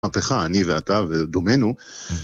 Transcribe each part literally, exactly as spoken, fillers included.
מהפכה, אני ואתה ודומנו,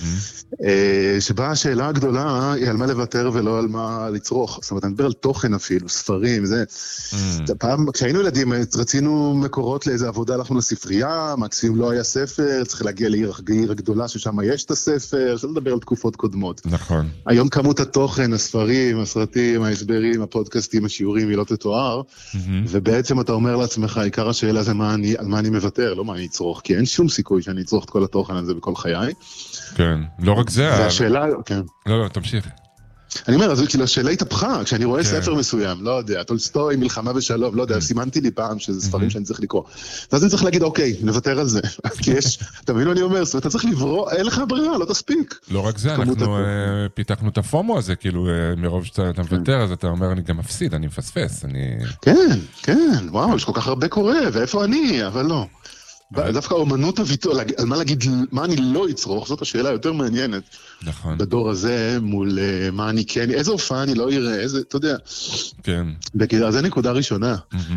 שבה השאלה הגדולה היא על מה לוותר ולא על מה לצרוך. זאת אומרת, אני מדבר על תוכן אפילו, ספרים, זה. פעם, כשהיינו ילדים, רצינו מקורות לאיזו עבודה, הלכנו לספרייה, מקסימום לא היה ספר, צריך להגיע לעיר הגדולה ששם יש את הספר, אפשר לדבר על תקופות קודמות. נכון. היום כמות התוכן, הספרים, הסרטים, ההסברים, הפודקאסטים, השיעורים, היא לא תתואר, ובעצם אתה אומר לעצמך, עיקר השאלה זה מה אני, על מה אני מוותר, לא מה אני אצרוך, כי אין שום סיכוי שאני אצרוך את כל התוכן הזה בכל חיי. כן, לא רק זה. והשאלה, כן. לא, לא, תמשיך. אני אומר, אז כאילו השאלה התהפכה, כשאני רואה ספר מסוים, לא יודע, טולסטוי, מלחמה ושלום, לא יודע, סימנתי לי פעם שזה ספרים שאני צריך לקרוא. ואז אני צריך להגיד, אוקיי, נוותר על זה. כי יש, אתה מבין מה אני אומר? זאת אומרת, אתה צריך לברוא, אין לך ברירה, לא תספיק. לא רק זה, אנחנו פיתחנו את הפומו הזה, כאילו, מרוב שאתה מוותר, אז אתה אומר, אני גם מפסיד, אני מפספס, אני... כן, כן, וואו, יש כל כך הרבה קורה, ואיפה אני, אבל לא. דווקא האומנות הוויתור, על מה להגיד, מה אני לא אצרוך, זאת השאלה יותר מעניינת. נכון. בדור הזה, מול מה אני כן, איזה הופעה אני לא אראה, איזה, אתה יודע. כן. אז זה נקודה ראשונה.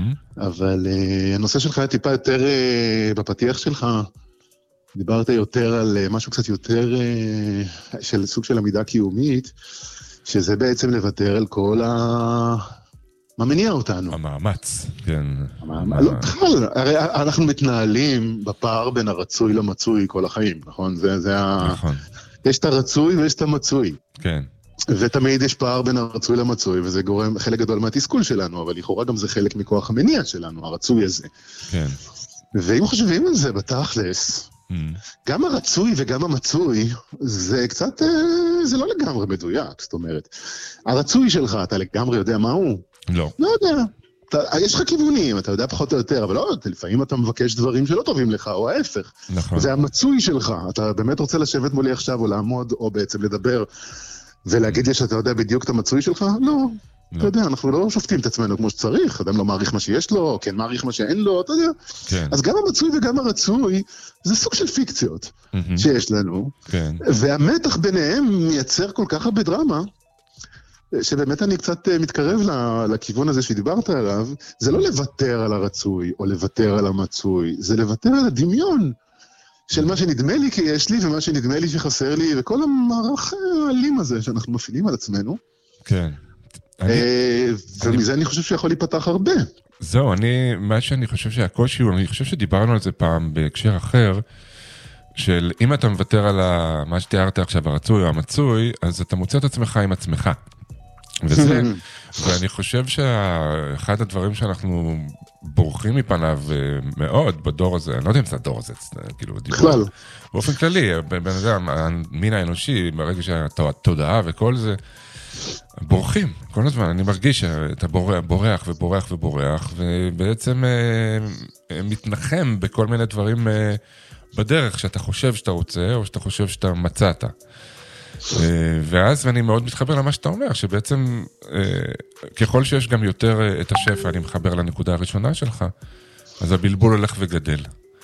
אבל הנושא שלך היה טיפה יותר, בפתיח שלך, דיברת יותר על משהו קצת יותר, של סוג של עמידה קיומית, שזה בעצם לוותר על כל ה... מה מניע אותנו? המאמץ, כן. לא, בכלל, הרי אנחנו מתנהלים בפער בין הרצוי למצוי כל החיים, נכון? זה ה... נכון. יש את הרצוי ויש את המצוי. כן. ותמיד יש פער בין הרצוי למצוי, וזה גורם חלק גדול מהתסכול שלנו, אבל לכאורה גם זה חלק מכוח המניע שלנו, הרצוי הזה. כן. ואם חושבים על זה בתכלס, גם הרצוי וגם המצוי, זה קצת, זה לא לגמרי מדויק, זאת אומרת. הרצוי שלך, אתה לגמרי יודע מה הוא? לא. לא יודע. אתה, יש לך כיוונים, אתה יודע פחות או יותר, אבל לא, לפעמים אתה מבקש דברים שלא טובים לך, או ההפך. נכון. זה המצוי שלך. אתה באמת רוצה לשבת מולי עכשיו, או לעמוד, או בעצם לדבר, ולהגיד לי שאתה יודע בדיוק את המצוי שלך? לא. לא. אתה יודע, אנחנו לא שופטים את עצמנו כמו שצריך, אדם לא מעריך מה שיש לו, כן מעריך מה שאין לו, אתה יודע. כן. אז גם המצוי וגם הרצוי, זה סוג של פיקציות mm-hmm. שיש לנו, כן. והמתח ביניהם מייצר כל כך הרבה דרמה, שבאמת אני קצת מתקרב לכיוון הזה שדיברת עליו, זה לא לוותר על הרצוי או לוותר על המצוי, זה לוותר על הדמיון של מה שנדמה לי כי יש לי ומה שנדמה לי שחסר לי, וכל המערך האלים הזה שאנחנו מפעילים על עצמנו. כן. ומזה אני חושב שיכול להיפתח הרבה. זהו, אני, מה שאני חושב שהקושי הוא, אני חושב שדיברנו על זה פעם בהקשר אחר, של אם אתה מוותר על מה שתיארת עכשיו, הרצוי או המצוי, אז אתה מוצא את עצמך עם עצמך. וזה, ואני חושב שאחד הדברים שאנחנו בורחים מפניו מאוד בדור הזה, אני לא יודע אם זה הדור הזה, כאילו, בכלל. באופן כללי, בן אדם, המין האנושי, ברגע שהתודעה וכל זה, בורחים, כל הזמן, אני מרגיש שאתה בורח ובורח ובורח, ובעצם מתנחם בכל מיני דברים בדרך שאתה חושב שאתה רוצה, או שאתה חושב שאתה מצאת. ואז אני מאוד מתחבר למה שאתה אומר, שבעצם ככל שיש גם יותר את השפע, אני מחבר לנקודה הראשונה שלך, אז הבלבול הולך וגדל.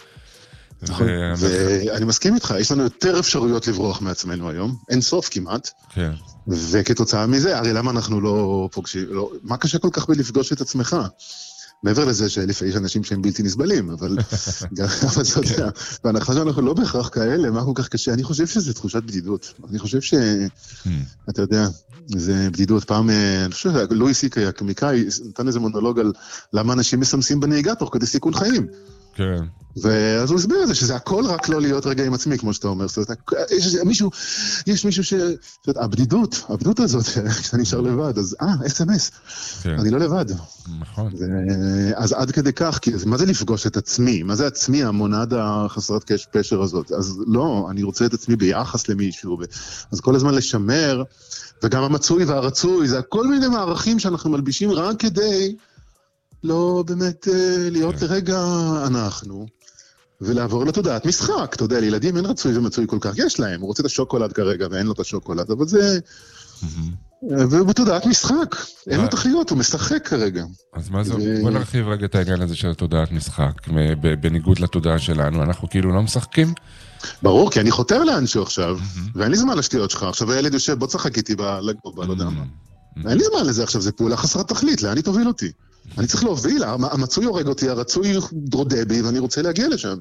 ואני מסכים איתך, יש לנו יותר אפשרויות לברוח מעצמנו היום, אין סוף כמעט, וכתוצאה מזה, הרי למה אנחנו לא פוגשים, מה קשה כל כך בלפגוש את עצמך? מעבר לזה שלפעמים יש אנשים שהם בלתי נסבלים, אבל אתה יודע, ואנחנו שאנחנו לא בהכרח כאלה, מה כל כך קשה? אני חושב שזה תחושת בדידות. אני חושב ש... אתה יודע, זה בדידות. פעם, אני חושב שלואי סי.קיי, הקומיקאי, נתן איזה מונולוג על למה אנשים מסמסים בנהיגה תוך כדי סיכון חיים. כן. ואז הוא הסביר את זה, שזה הכל רק לא להיות רגע עם עצמי, כמו שאתה אומר. זאת אומרת, יש מישהו, יש מישהו ש... זאת אומרת, הבדידות, הבדידות הזאת, כשאתה נשאר לבד, אז אה, אס אם אס. אני לא לבד. נכון. אז עד כדי כך, כי מה זה לפגוש את עצמי? מה זה עצמי, המונד החסרת פשר הזאת? אז לא, אני רוצה את עצמי ביחס למישהו. אז כל הזמן לשמר, וגם המצוי והרצוי, זה כל מיני מערכים שאנחנו מלבישים רק כדי לא באמת להיות לרגע אנחנו. ולעבור לתודעת משחק, אתה יודע, לילדים אין רצוי ומצוי כל כך, יש להם, הוא רוצה את השוקולד כרגע ואין לו את השוקולד, אבל זה... ובתודעת משחק, אין לו תחיות, הוא משחק כרגע. אז מה זה, בוא נרחיב רגע את העניין הזה של תודעת משחק, בניגוד לתודעה שלנו, אנחנו כאילו לא משחקים? ברור, כי אני חותר לאנשהו עכשיו, ואין לי זמן לשטויות שלך, עכשיו הילד יושב, בוא צחק איתי בלגובה, לא יודע מה. אין לי זמן לזה עכשיו, זה פעולה חסרת תכלית, לאן היא תוביל אותי? אני צריך להוביל, המצוי הורג אותי, הרצוי דרודה בי, ואני רוצה להגיע לשם.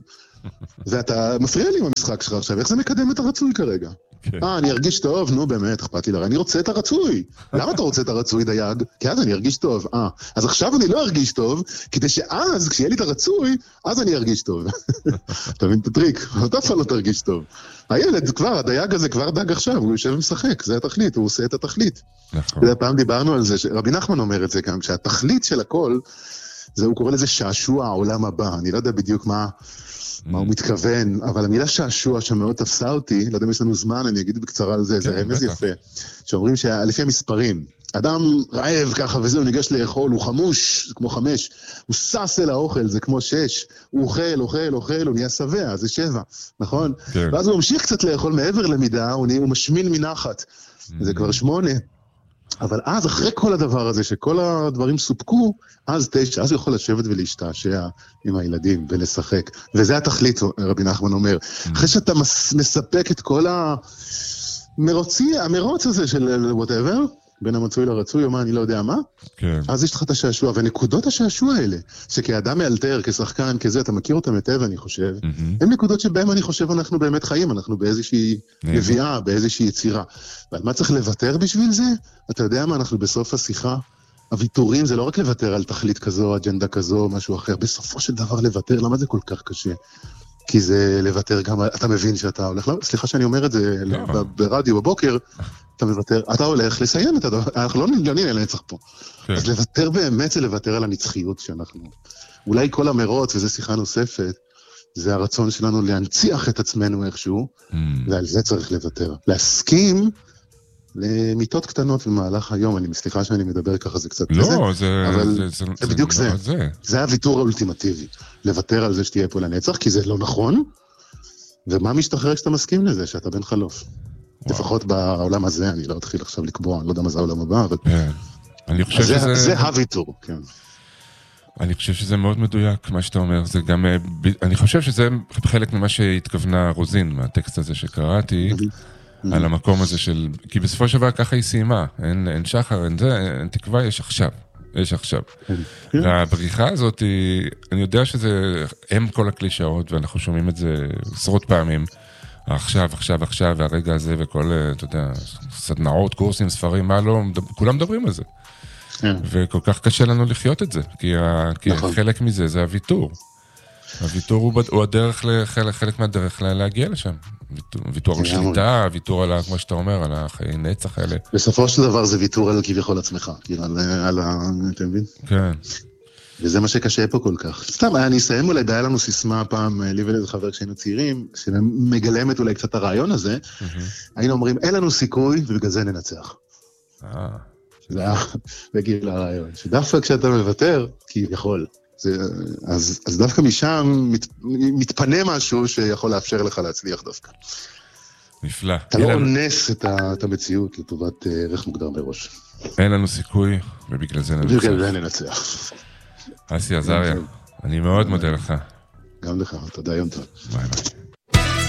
ואתה מפריע לי עם המשחק שלך עכשיו, איך זה מקדם את הרצוי כרגע? אה, אני ארגיש טוב, נו באמת, אכפת לי לרע, אני רוצה את הרצוי. למה אתה רוצה את הרצוי דייג? כי אז אני ארגיש טוב. אה, אז עכשיו אני לא ארגיש טוב, כדי שאז, כשיהיה לי את הרצוי, אז אני ארגיש טוב. אתה מבין את הטריק? אתה אף פעם לא תרגיש טוב. הילד כבר, הדייג הזה כבר דג עכשיו, הוא יושב ומשחק, זה התכלית, הוא עושה את התכלית. נכון. פעם דיברנו על זה, רבי נחמן אומר את זה גם, שהתכלית של הכל, זה הוא קורא לזה שעשוע העולם הבא, אני לא יודע בדיוק מה, מה הוא מתכוון, אבל המילה שעשוע שמאוד תפסה אותי, לא יודע אם יש לנו זמן, אני אגיד בקצרה על זה, זה רמז יפה, שאומרים שלפי המספרים, אדם רעב ככה וזה, הוא ניגש לאכול, הוא חמוש, זה כמו חמש, הוא סס אל האוכל, זה כמו שש, הוא אוכל, אוכל, אוכל, הוא נהיה שבע, זה שבע, נכון? כן. ואז הוא ממשיך קצת לאכול מעבר למידה, הוא, נהיה, הוא משמין מנחת, זה כבר שמונה, אבל אז אחרי כל הדבר הזה, שכל הדברים סופקו, אז תשע, אז הוא יכול לשבת ולהשתעשע עם הילדים ולשחק. וזה התכלית, רבי נחמן אומר. אחרי שאתה מספק את כל המרוצי, המרוץ הזה של whatever, בין המצוי לרצוי, או מה, אני לא יודע מה, כן. אז יש לך את השעשוע, ונקודות השעשוע האלה, שכאדם מאלתר, כשחקן, כזה, אתה מכיר אותם היטב, אני חושב, mm-hmm. הם נקודות שבהם אני חושב אנחנו באמת חיים, אנחנו באיזושהי נביאה, באיזושהי יצירה. ועל מה צריך לוותר בשביל זה? אתה יודע מה, אנחנו בסוף השיחה, הוויתורים זה לא רק לוותר על תכלית כזו, אג'נדה כזו, משהו אחר, בסופו של דבר לוותר, למה זה כל כך קשה? כי זה לוותר גם, אתה מבין שאתה הולך, סליחה שאני אומר את זה ברדיו בבוקר, אתה מוותר, אתה הולך לסיים את הדבר, אנחנו לא נגלנים אלא נצח פה. אז לוותר באמת זה לוותר על הנצחיות שאנחנו, אולי כל המרות, וזו שיחה נוספת, זה הרצון שלנו להנציח את עצמנו איכשהו, ועל זה צריך לוותר. להסכים למיטות קטנות במהלך היום, אני מסליחה שאני מדבר ככה, זה קצת כזה, אבל זה בדיוק זה, זה הוויתור האולטימטיבי, לוותר על זה שתהיה פה לנצח, כי זה לא נכון, ומה משתחרר כשאתה מסכים לזה, שאתה בן חלוף. לפחות בעולם הזה, אני לא אתחיל עכשיו לקבוע, אני לא יודע מה זה העולם הבא, אבל... זה הוויתור, כן. אני חושב שזה מאוד מדויק, מה שאתה אומר, זה גם... אני חושב שזה חלק ממה שהתכוונה רוזין, מהטקסט הזה שקראתי, על המקום הזה של... כי בסופו של דבר ככה היא סיימה, אין שחר, אין זה, אין תקווה, יש עכשיו. יש עכשיו. והבריחה הזאת, אני יודע שזה... הם כל הקלישאות, ואנחנו שומעים את זה עשרות פעמים, עכשיו, עכשיו, עכשיו, והרגע הזה, וכל, אתה יודע, סדנאות, קורסים, ספרים, מה לא, כולם מדברים על זה. וכל כך קשה לנו לחיות את זה, כי חלק מזה זה הוויתור. הוויתור הוא הדרך, חלק מהדרך להגיע לשם. ויתור על שליטה, ויתור על, כמו שאתה אומר, על החיי נצח האלה. בסופו של דבר זה ויתור על כביכול עצמך, על ה... אתה מבין? כן. וזה מה שקשה פה כל כך. סתם, אני אסיים אולי, היה לנו סיסמה פעם, לי ולאיזה חבר כשהיינו צעירים, שמגלמת אולי קצת הרעיון הזה, היינו אומרים, אין לנו סיכוי, ובגלל זה ננצח. זה היה בגיל הרעיון. שדווקא כשאתה מוותר, כביכול, אז דווקא משם מתפנה משהו שיכול לאפשר לך להצליח דווקא. נפלא. אתה לא אונס את המציאות לטובת ערך מוגדר מראש. אין לנו סיכוי, ובגלל זה ננצח. ובגלל זה ננצח. אסי עזריה, אני מאוד מודה לך. גם לך, תודה, יום טוב. ביי ביי.